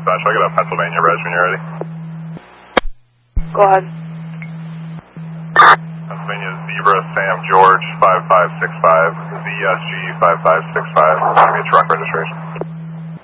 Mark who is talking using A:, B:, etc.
A: dispatch. I got a Pennsylvania res when you're ready.
B: Go ahead.
A: Pennsylvania Zebra Sam George 5565, ZSG 5565. Give me a truck ready